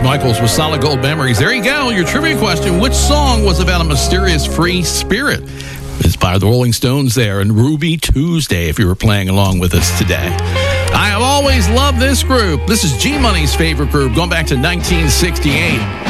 Bret Michaels with Solid Gold Memories. There you go, your trivia question. Which song was about a mysterious free spirit? It's by the Rolling Stones there, and Ruby Tuesday, if you were playing along with us today. I have always loved this group. This is G-Money's favorite group, going back to 1968.